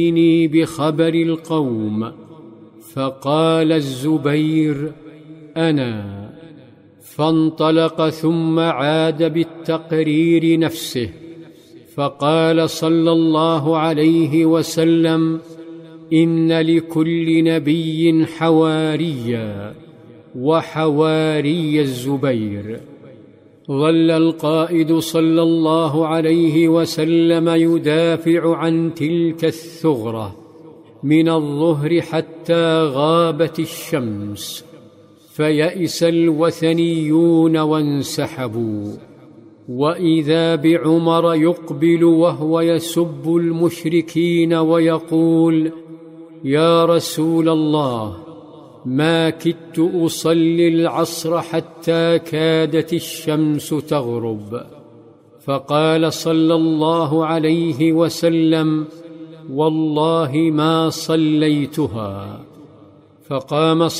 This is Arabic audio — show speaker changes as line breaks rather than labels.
بخبر القوم. فقال الزبير: أنا. فانطلق ثم عاد بالتقرير نفسه، فقال صلى الله عليه وسلم: إن لكل نبي حواريا، وحواري الزبير. ظل القائد صلى الله عليه وسلم يدافع عن تلك الثغرة من الظهر حتى غابت الشمس، فيئس الوثنيون وانسحبوا. وإذا بعمر يقبل وهو يسب المشركين ويقول: يا رسول الله، ما كدت أصلي العصر حتى كادت الشمس تغرب. فقال صلى الله عليه وسلم: والله ما صليتها. فقام